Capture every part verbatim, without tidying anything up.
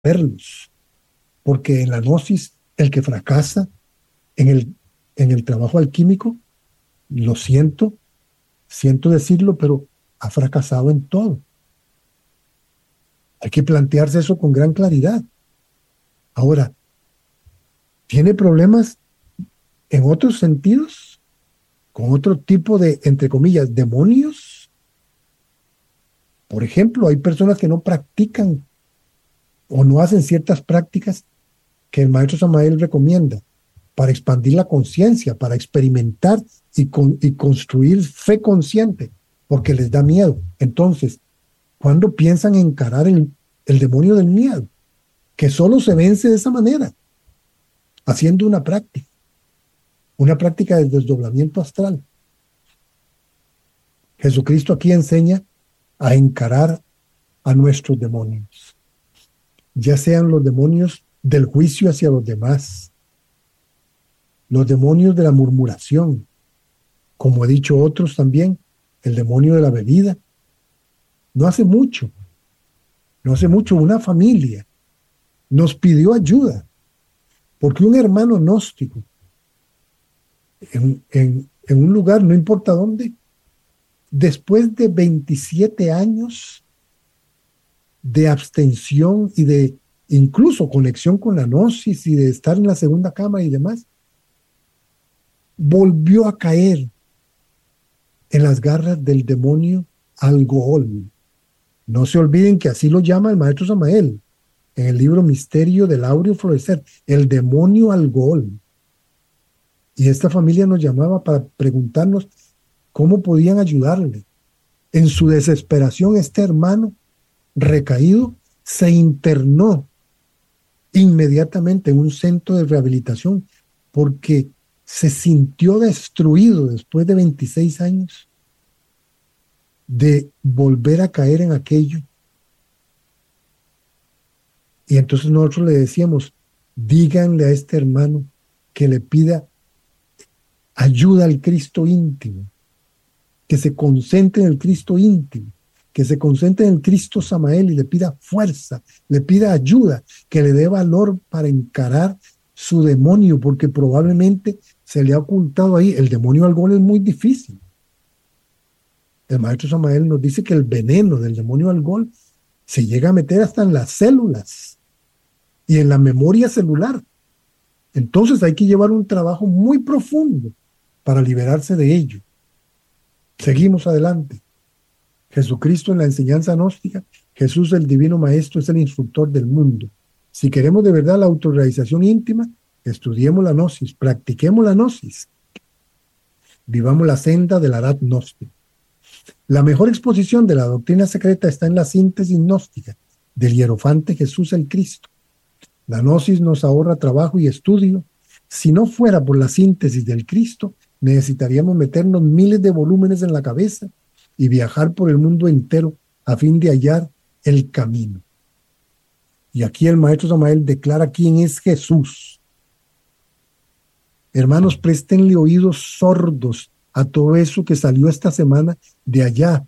verlos, porque en la gnosis el que fracasa en el, en el trabajo alquímico, lo siento, siento decirlo, pero ha fracasado en todo. Hay que plantearse eso con gran claridad. Ahora, ¿tiene problemas en otros sentidos? ¿Con otro tipo de, entre comillas, demonios? Por ejemplo, hay personas que no practican o no hacen ciertas prácticas que el maestro Samael recomienda para expandir la conciencia, para experimentar y, con, y construir fe consciente, porque les da miedo. Entonces, ¿cuándo piensan encarar el, el demonio del miedo? Que solo se vence de esa manera, haciendo una práctica, una práctica de desdoblamiento astral. Jesucristo aquí enseña a encarar a nuestros demonios, ya sean los demonios del juicio hacia los demás, los demonios de la murmuración, como he dicho otros también, el demonio de la bebida. No hace mucho, no hace mucho, una familia nos pidió ayuda porque un hermano gnóstico en, en, en un lugar, no importa dónde, después de veintisiete años de abstención y de incluso conexión con la gnosis y de estar en la segunda cama y demás, volvió a caer en las garras del demonio alcohol. No se olviden que así lo llama el maestro Samael en el libro Misterio del Áureo Florecer, el demonio alcohol. Y esta familia nos llamaba para preguntarnos cómo podían ayudarle. En su desesperación, este hermano recaído se internó inmediatamente en un centro de rehabilitación porque se sintió destruido después de veintiséis años de volver a caer en aquello. Y entonces nosotros le decíamos, díganle a este hermano que le pida ayuda al Cristo íntimo, que se concentre en el Cristo íntimo, que se concentre en el Cristo Samael y le pida fuerza, le pida ayuda, que le dé valor para encarar su demonio, porque probablemente se le ha ocultado ahí. El demonio alcohol es muy difícil. El maestro Samael nos dice que el veneno del demonio alcohol se llega a meter hasta en las células y en la memoria celular. Entonces hay que llevar un trabajo muy profundo para liberarse de ello. Seguimos adelante. Jesucristo en la enseñanza gnóstica, Jesús el divino maestro es el instructor del mundo. Si queremos de verdad la autorrealización íntima, estudiemos la gnosis, practiquemos la gnosis, vivamos la senda del Arhat gnóstico. La mejor exposición de la doctrina secreta está en la síntesis gnóstica del hierofante Jesús el Cristo. La gnosis nos ahorra trabajo y estudio. Si no fuera por la síntesis del Cristo, necesitaríamos meternos miles de volúmenes en la cabeza y viajar por el mundo entero a fin de hallar el camino. Y aquí el maestro Samael declara quién es Jesús. Hermanos, préstenle oídos sordos a todo eso que salió esta semana de allá,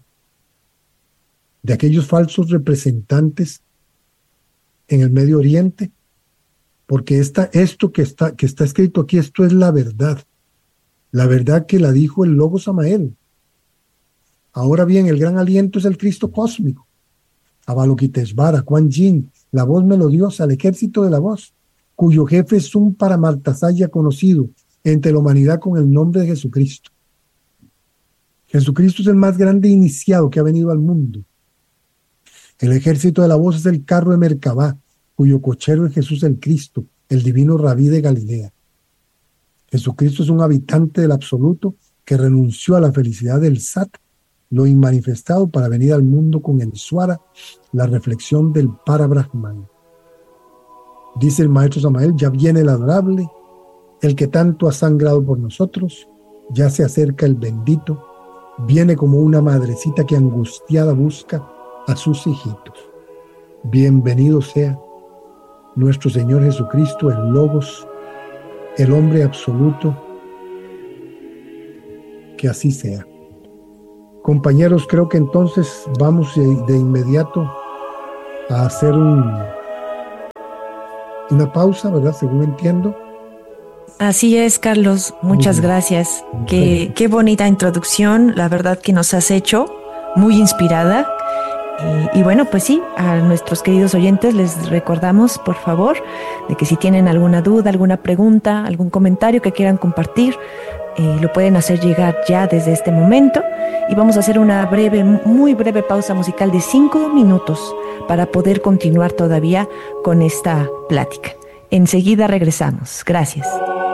de aquellos falsos representantes en el Medio Oriente, porque esta, esto que está, que está escrito aquí, esto es la verdad, la verdad que la dijo el Logo Samael. Ahora bien, el gran aliento es el Cristo cósmico, Avalokitesvara, Kuan Yin, la voz melodiosa, el ejército de la voz, cuyo jefe es un Paramartasaya conocido entre la humanidad con el nombre de Jesucristo. Jesucristo es el más grande iniciado que ha venido al mundo. El ejército de la voz es el carro de Merkabá, cuyo cochero es Jesús el Cristo, el divino Rabí de Galilea. Jesucristo es un habitante del absoluto que renunció a la felicidad del Sat, lo inmanifestado, para venir al mundo con el Swara, la reflexión del Parabrahman. Dice el maestro Samael, ya viene el adorable, el que tanto ha sangrado por nosotros, ya se acerca el bendito, viene como una madrecita que angustiada busca a sus hijitos. Bienvenido sea nuestro Señor Jesucristo, el Logos, el hombre absoluto, que así sea. Compañeros, creo que entonces vamos de, de inmediato a hacer un una pausa, ¿verdad? Según entiendo. Así es, Carlos, muchas gracias. Qué, qué bonita introducción, la verdad que nos has hecho, muy inspirada. Y, y bueno, pues sí, a nuestros queridos oyentes les recordamos, por favor, de que si tienen alguna duda, alguna pregunta, algún comentario que quieran compartir, eh, lo pueden hacer llegar ya desde este momento. Y vamos a hacer una breve, muy breve pausa musical de cinco minutos para poder continuar todavía con esta plática. Enseguida regresamos. Gracias.